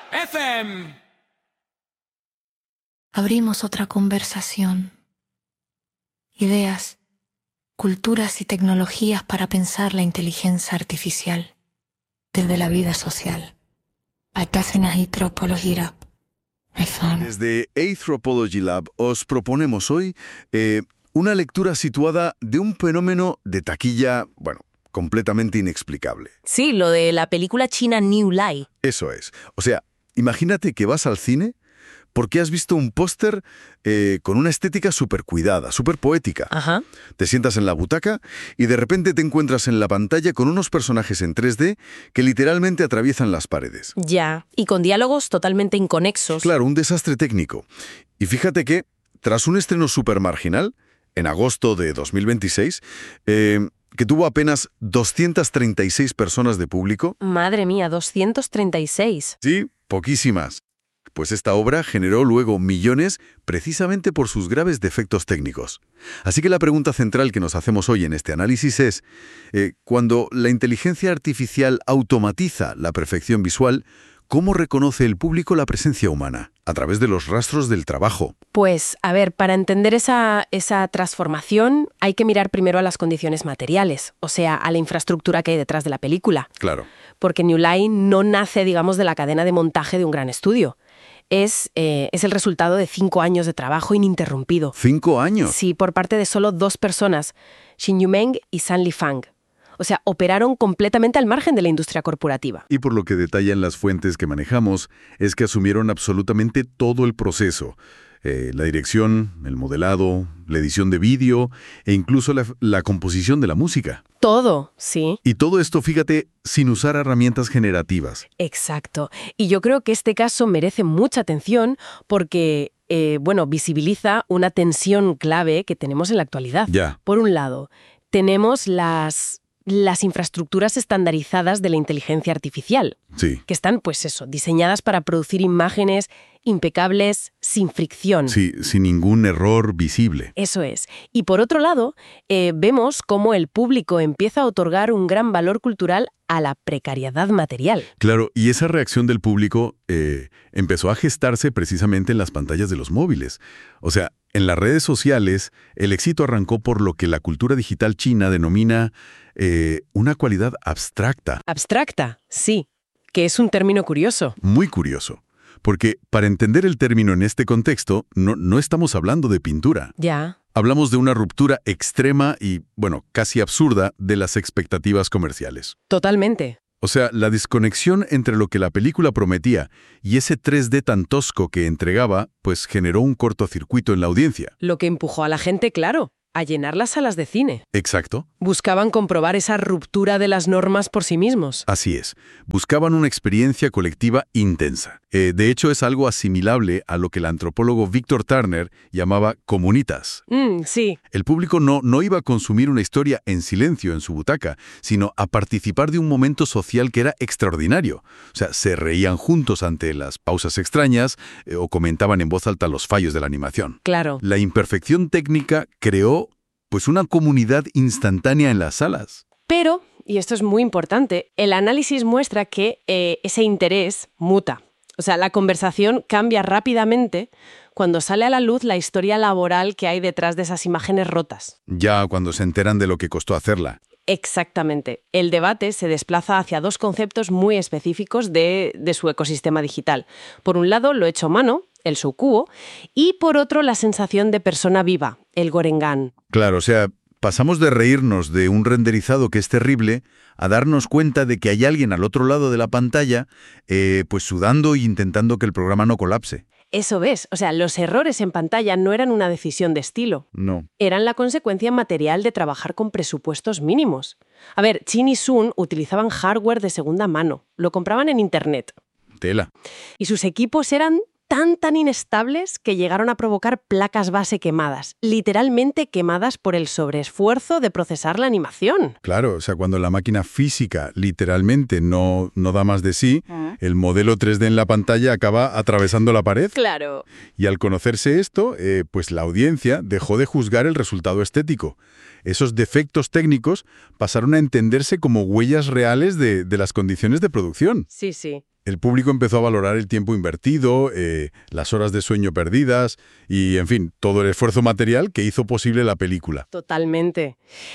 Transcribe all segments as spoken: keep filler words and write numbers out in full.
F M. Abrimos otra conversación. Ideas, culturas y tecnologías para pensar la inteligencia artificial desde la vida social. Desde Anthropology Lab os proponemos hoy eh, una lectura situada de un fenómeno de taquilla, bueno, completamente inexplicable. Sí, lo de la película china New Lie. Eso es. O sea, imagínate que vas al cine porque has visto un póster eh, con una estética súper cuidada, súper poética. Ajá. Te sientas en la butaca y de repente te encuentras en la pantalla con unos personajes en tres D que literalmente atraviesan las paredes. Ya, y con diálogos totalmente inconexos. Claro, un desastre técnico. Y fíjate que, tras un estreno súper marginal, en agosto de dos mil veintiséis, eh, que tuvo apenas doscientas treinta y seis personas de público. Madre mía, doscientas treinta y seis. Sí, poquísimas. Pues esta obra generó luego millones precisamente por sus graves defectos técnicos. Así que la pregunta central que nos hacemos hoy en este análisis es, eh, cuando la inteligencia artificial automatiza la perfección visual, ¿cómo reconoce el público la presencia humana? A través de los rastros del trabajo. Pues, a ver, para entender esa, esa transformación hay que mirar primero a las condiciones materiales, o sea, a la infraestructura que hay detrás de la película. Claro. Porque New Lie no nace, digamos, de la cadena de montaje de un gran estudio. Es, eh, es el resultado de cinco años de trabajo ininterrumpido. ¿Cinco años? Sí, por parte de solo dos personas, Xin Yumeng y San Lifang. O sea, operaron completamente al margen de la industria corporativa. Y por lo que detallan las fuentes que manejamos, es que asumieron absolutamente todo el proceso. Eh, la dirección, el modelado, la edición de vídeo e incluso la, la composición de la música. Todo, sí. Y todo esto, fíjate, sin usar herramientas generativas. Exacto. Y yo creo que este caso merece mucha atención porque, eh, bueno, visibiliza una tensión clave que tenemos en la actualidad. Ya. Por un lado, tenemos las... las infraestructuras estandarizadas de la inteligencia artificial. Sí. Que están, pues eso, diseñadas para producir imágenes impecables, sin fricción. Sí, sin ningún error visible. Eso es. Y por otro lado, eh, vemos cómo el público empieza a otorgar un gran valor cultural a la precariedad material. Claro, y esa reacción del público eh, empezó a gestarse precisamente en las pantallas de los móviles. O sea, en las redes sociales, el éxito arrancó por lo que la cultura digital china denomina eh, una cualidad abstracta. Abstracta, sí, que es un término curioso. Muy curioso. Porque para entender el término en este contexto, no, no estamos hablando de pintura. Ya. Hablamos de una ruptura extrema y, bueno, casi absurda de las expectativas comerciales. Totalmente. O sea, la desconexión entre lo que la película prometía y ese tres D tan tosco que entregaba, pues generó un cortocircuito en la audiencia. Lo que empujó a la gente, claro, a llenar las salas de cine. Exacto. Buscaban comprobar esa ruptura de las normas por sí mismos. Así es. Buscaban una experiencia colectiva intensa. Eh, de hecho, es algo asimilable a lo que el antropólogo Víctor Turner llamaba comunitas. Mm, sí. El público no, no iba a consumir una historia en silencio en su butaca, sino a participar de un momento social que era extraordinario. O sea, se reían juntos ante las pausas extrañas eh, o comentaban en voz alta los fallos de la animación. Claro. La imperfección técnica creó, pues, una comunidad instantánea en las salas. Pero, y esto es muy importante, el análisis muestra que eh, ese interés muta. O sea, la conversación cambia rápidamente cuando sale a la luz la historia laboral que hay detrás de esas imágenes rotas. Ya cuando se enteran de lo que costó hacerla. Exactamente. El debate se desplaza hacia dos conceptos muy específicos de, de su ecosistema digital. Por un lado, lo hecho a mano, el shoukuo, y por otro, la sensación de persona viva, el gorengan. Claro, o sea, pasamos de reírnos de un renderizado que es terrible a darnos cuenta de que hay alguien al otro lado de la pantalla, eh, pues sudando e intentando que el programa no colapse. Eso ves, o sea, los errores en pantalla no eran una decisión de estilo. No. Eran la consecuencia material de trabajar con presupuestos mínimos. A ver, Chin y Sun utilizaban hardware de segunda mano, lo compraban en Internet. Tela. Y sus equipos eran tan tan inestables que llegaron a provocar placas base quemadas, literalmente quemadas por el sobreesfuerzo de procesar la animación. Claro, o sea, cuando la máquina física literalmente no, no da más de sí, ¿Mm? el modelo tres D en la pantalla acaba atravesando la pared. Claro. Y al conocerse esto, eh, pues la audiencia dejó de juzgar el resultado estético. Esos defectos técnicos pasaron a entenderse como huellas reales de, de las condiciones de producción. Sí, sí. El público empezó a valorar el tiempo invertido, eh, las horas de sueño perdidas y, en fin, todo el esfuerzo material que hizo posible la película. Totalmente.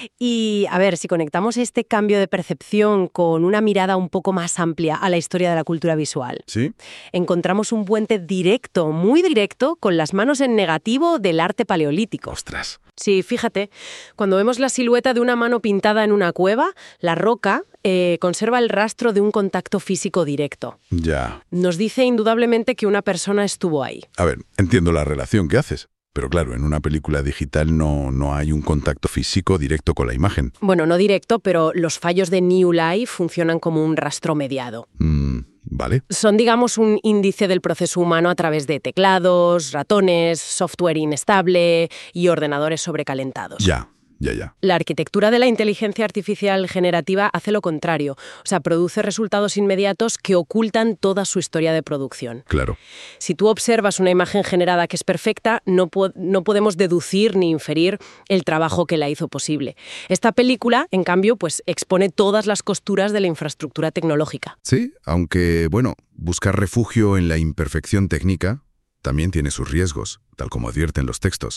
Y, a ver, si conectamos este cambio de percepción con una mirada un poco más amplia a la historia de la cultura visual, ¿Sí? encontramos un puente directo, muy directo, con las manos en negativo del arte paleolítico. ¡Ostras! Sí, fíjate, cuando vemos la silueta de una mano pintada en una cueva, la roca eh, conserva el rastro de un contacto físico directo. Ya. Nos dice indudablemente que una persona estuvo ahí. A ver, entiendo la relación que haces, pero claro, en una película digital no, no hay un contacto físico directo con la imagen. Bueno, no directo, pero los fallos de New Life funcionan como un rastro mediado. Mm, vale. Son, digamos, un índice del proceso humano a través de teclados, ratones, software inestable y ordenadores sobrecalentados. Ya. Ya, ya. La arquitectura de la inteligencia artificial generativa hace lo contrario, o sea, produce resultados inmediatos que ocultan toda su historia de producción. Claro. Si tú observas una imagen generada que es perfecta, no, po- no podemos deducir ni inferir el trabajo que la hizo posible. Esta película, en cambio, pues expone todas las costuras de la infraestructura tecnológica. Sí, aunque, bueno, buscar refugio en la imperfección técnica también tiene sus riesgos, tal como advierten los textos.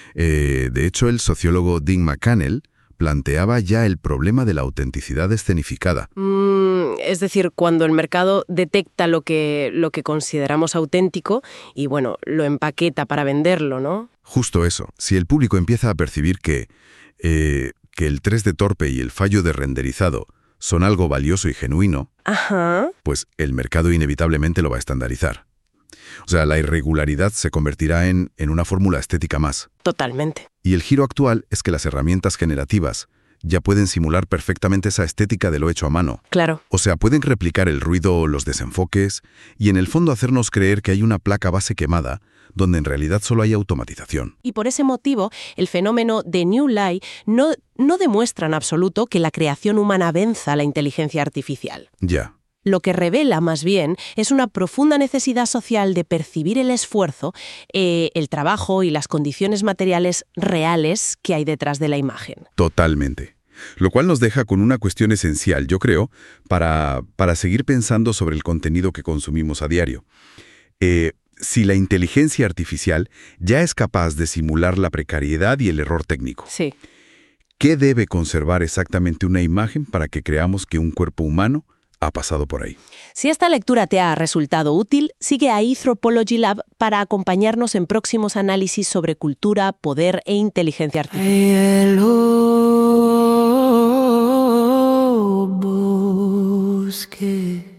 Eh, de hecho, el sociólogo Dean McCannell planteaba ya el problema de la autenticidad escenificada. Mm, es decir, cuando el mercado detecta lo que, lo que consideramos auténtico y, bueno, lo empaqueta para venderlo, ¿no? Justo eso. Si el público empieza a percibir que, eh, que el tres D torpe y el fallo de renderizado son algo valioso y genuino, Ajá. pues el mercado inevitablemente lo va a estandarizar. O sea, la irregularidad se convertirá en, en una fórmula estética más. Totalmente. Y el giro actual es que las herramientas generativas ya pueden simular perfectamente esa estética de lo hecho a mano. Claro. O sea, pueden replicar el ruido o los desenfoques y en el fondo hacernos creer que hay una placa base quemada donde en realidad solo hay automatización. Y por ese motivo, el fenómeno de New Life no, no demuestra en absoluto que la creación humana venza a la inteligencia artificial. Ya. Lo que revela, más bien, es una profunda necesidad social de percibir el esfuerzo, eh, el trabajo y las condiciones materiales reales que hay detrás de la imagen. Totalmente. Lo cual nos deja con una cuestión esencial, yo creo, para, para seguir pensando sobre el contenido que consumimos a diario. Eh, si la inteligencia artificial ya es capaz de simular la precariedad y el error técnico, Sí. ¿qué debe conservar exactamente una imagen para que creamos que un cuerpo humano ha pasado por ahí? Si esta lectura te ha resultado útil, sigue a Anthropology Lab para acompañarnos en próximos análisis sobre cultura, poder e inteligencia artificial. El bosque.